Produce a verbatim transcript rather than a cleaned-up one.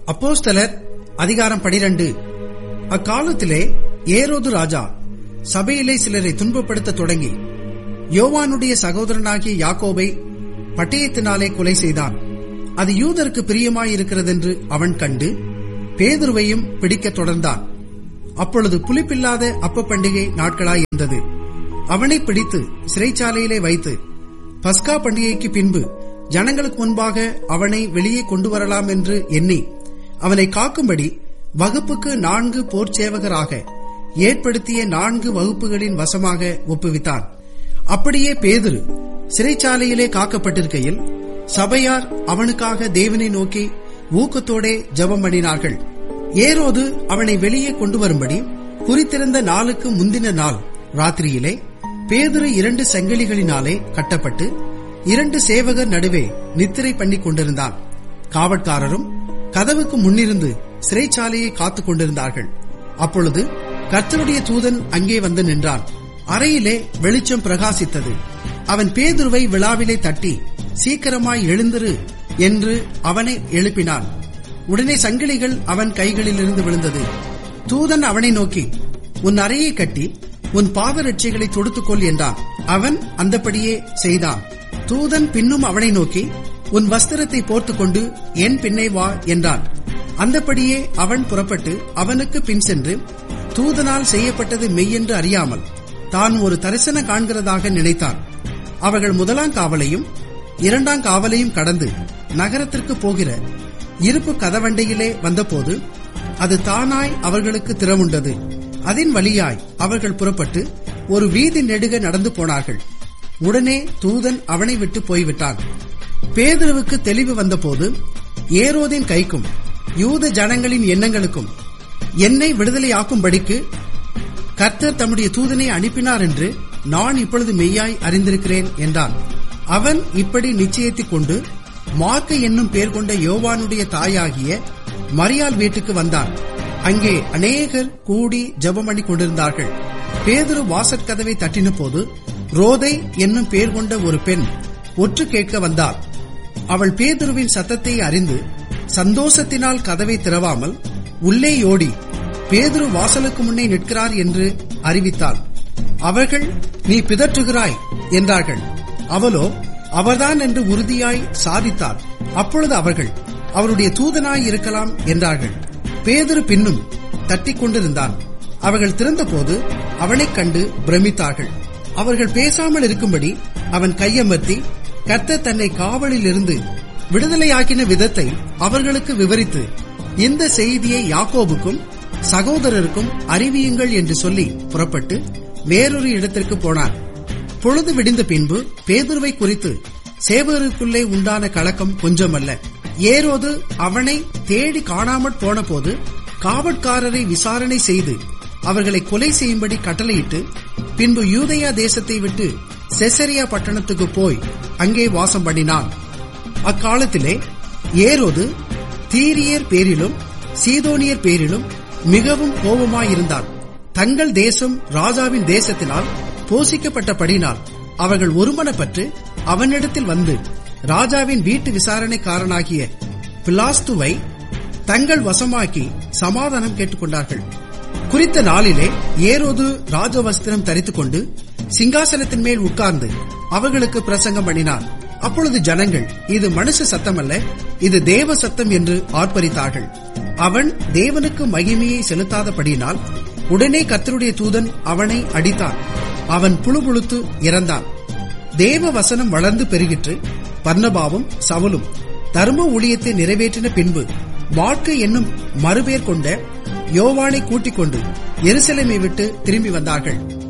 அப்போஸ்தலர் அதிகாரம் பனிரண்டு. அக்காலத்திலே ஏரோது ராஜா சபையிலே சிலரை துன்பப்படுத்த தொடங்கி யோவானுடைய சகோதரனாகிய யாக்கோபை பட்டயத்தினாலே கொலை செய்தான். அது யூதருக்கு பிரியமாயிருக்கிறதென்று அவன் கண்டு பேதுருவையும் பிடிக்க தொடர்ந்தான். அப்பொழுது புளிப்பில்லாத அப்ப பண்டிகை நாட்களாயிருந்தது. அவனை பிடித்து சிறைச்சாலையிலே வைத்து பஸ்கா பண்டிகைக்கு பின்பு ஜனங்களுக்கு முன்பாக அவனை வெளியே கொண்டு வரலாம் என்று எண்ணி அவனை காக்கும்படி வகுப்புக்கு நான்கு போர்ச்சேவகராக ஏற்படுத்திய நான்கு வகுப்புகளின் வசமாக ஒப்புவித்தான். அப்படியே பேதுரு சிறைச்சாலையிலே காக்கப்பட்டிருக்கையில் சபையார் அவனுக்காக தேவனை நோக்கி ஊக்கத்தோடே ஜெபம் பண்ணினார்கள். ஏரோது அவனை வெளியே கொண்டு வரும்படி குறித்திருந்த நாளுக்கு முந்தின நாள் ராத்திரியிலே பேதுரு இரண்டு சங்கிலிகளினாலே கட்டப்பட்டு இரண்டு சேவகர் நடுவே நித்திரை பண்ணி கொண்டிருந்தான். காவற்காரரும் கதவுக்கு முன்னிருந்து சிறைச்சாலையை காத்துக் கொண்டிருந்தார்கள். அப்பொழுது கர்த்தருடைய தூதன் அங்கே வந்து நின்றான். அறையிலே வெளிச்சம் பிரகாசித்தது. அவன் பேதுருவை விழாவிலே தட்டி சீக்கிரமாய் எழுந்திரு என்று அவனை எழுப்பினான். உடனே சங்கிலிகள் அவன் கைகளிலிருந்து விழுந்தது. தூதன் அவனை நோக்கி, உன் அறையை கட்டி உன் பாதரட்சைகளை தொடுத்துக்கொள் என்றான். அவன் அந்தபடியே செய்தான். தூதன் பின்னும் அவனை நோக்கி, உன் வஸ்திரத்தை போர்த்துக் கொண்டு என் பின்னே வா என்றான். அந்தபடியே அவன் புறப்பட்டு அவனுக்கு பின் சென்று தூதனால் செய்யப்பட்டது மெய்யென்று அறியாமல் தான் ஒரு தரிசனம் காண்கிறதாக நினைத்தான். அவர்கள் முதலாம் காவலையும் இரண்டாம் காவலையும் கடந்து நகரத்திற்கு போகிற இருப்பு கதவண்டையிலே வந்தபோது அது தானாய் அவர்களுக்கு திறமுண்டது. அதன் வழியாய் அவர்கள் புறப்பட்டு ஒரு வீதி நெடுக நடந்து போனார்கள். உடனே தூதன் அவனை விட்டு போய்விட்டான். பேதுருவுக்கு தெளிவு வந்தபோது ஏரோதின் கைக்கும் யூத ஜனங்களின் எண்ணங்களுக்கும் என்னை விடுதலையாக்கும்படிக்கு கர்த்தர் தம்முடைய தூதனை அனுப்பினார் என்று நான் இப்பொழுது மெய்யாய் அறிந்திருக்கிறேன் என்றான். அவன் இப்படி நிச்சயித்துக் கொண்டு மார்க்கு என்னும் பேர் கொண்ட யோவானுடைய தாயாகிய மரியாள் வீட்டுக்கு வந்தான். அங்கே அநேகர் கூடி ஜெபம் பண்ணி கொண்டிருந்தார்கள். பேதுரு வாசற்கதவை தட்டின போது ரோதை என்னும் பேர் கொண்ட ஒரு பெண் ஒற்று கேட்க வந்தாள். அவள் பேதுருவின் சத்தத்தை அறிந்து சந்தோஷத்தினால் கதவை திறவாமல் உள்ளே ஓடி பேதுரு வாசலுக்கு முன்னே நிற்கிறார் என்று அறிவித்தாள். அவர்கள், நீ பிதற்றுகிறாய் என்றார்கள். அவளோ அவர்தான் என்று உறுதியாய் சாதித்தாள். அப்பொழுது அவர்கள், அவருடைய தூதனாய் இருக்கலாம் என்றார்கள். பேதுரு பின்னும் தட்டிக் கொண்டிருந்தான். அவர்கள் திறந்தபோது அவனைக் கண்டு பிரமித்தார்கள். அவர்கள் பேசாமல் இருக்கும்படி அவன் கையமர்த்தி கர்த்தர் தன்னை காவலில் இருந்து விடுதலையாக்கின விதத்தை அவர்களுக்கு விவரித்து, இந்த செய்தியை யாக்கோபுக்கும் சகோதரருக்கும் அறிவியுங்கள் என்று சொல்லி புறப்பட்டு வேறொரு இடத்திற்கு போனான். பொழுது விடிந்த பின்பு பேதுருவை குறித்து சேவகருக்குள்ளே உண்டான கலக்கம் கொஞ்சமல்ல. ஏரோது அவனை தேடி காணாமற் போன போது காவற்காரரை விசாரணை செய்து அவர்களை கொலை செய்யும்படி கட்டளையிட்டு பின்பு யூதேயா தேசத்தை விட்டு செசரியா பட்டணத்துக்கு போய் அங்கே வாசம் பண்ணினான். அக்காலத்திலே ஏரோது தீரியர் பேரிலும் சீதோனியர் பேரிலும் மிகவும் கோபமாயிருந்தான். தங்கள் தேசம் ராஜாவின் தேசத்தினால் போஷிக்கப்பட்டபடினால் அவர்கள் ஒருமனப்பட்டு அவனிடத்தில் வந்து ராஜாவின் வீட்டு விசாரணைக்காரனாகிய பிலாஸ்துவை தங்கள் வசமாக்கி சமாதானம் கேட்டுக்கொண்டார்கள். குறித்த நாளிலே ஏரோது ராஜவஸ்திரம் தரித்துக் கொண்டு சிங்காசனத்தின் மேல் உட்கார்ந்து அவர்களுக்கு பிரசங்கம் பண்ணினார். அப்பொழுது ஜனங்கள், இது மனுஷ சத்தம் அல்ல, இது தேவ சத்தம் என்று ஆர்ப்பரித்தார்கள். அவன் தேவனுக்கு மகிமையை செலுத்தாதபடியினால் உடனே கர்த்தருடைய தூதன் அவனை அடித்தான். அவன் புழுபுழுத்து இறந்தான். தேவ வசனம் வளர்ந்து பெருகிற்று. பர்னபாவும் சவுலும் தர்ம ஊழியத்தை நிறைவேற்றின பின்பு மார்க்கு என்னும் மறுபேர் கொண்ட யோவானை கூட்டிக் கொண்டு எருசலேமை விட்டு திரும்பி வந்தார்கள்.